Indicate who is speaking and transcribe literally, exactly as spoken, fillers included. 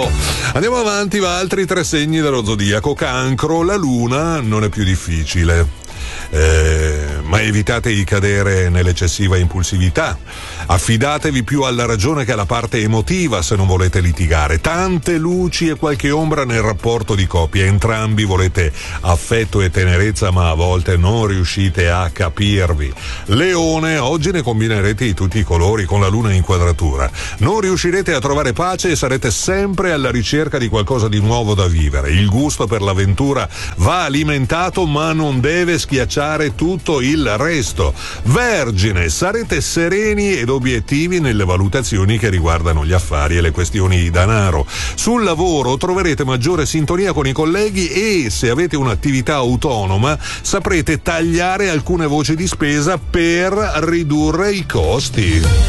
Speaker 1: Cancro. Andiamo avanti, va altri tre segni dello zodiaco. Cancro, la luna non è più difficile. Eh, ma evitate di cadere nell'eccessiva impulsività. Affidatevi più alla ragione che alla parte emotiva se non volete litigare. Tante luci e qualche ombra nel rapporto di coppia. Entrambi volete affetto e tenerezza, ma a volte non riuscite a capirvi. Leone, oggi ne combinerete di tutti i colori con la luna in quadratura. Non riuscirete a trovare pace e sarete sempre alla ricerca di qualcosa di nuovo da vivere. Il gusto per l'avventura va alimentato, ma non deve schiacciare tutto il resto. Vergine, sarete sereni ed obiettivi nelle valutazioni che riguardano gli affari e le questioni di denaro. Sul lavoro troverete maggiore sintonia con i colleghi e, se avete un'attività autonoma, saprete tagliare alcune voci di spesa per ridurre i costi.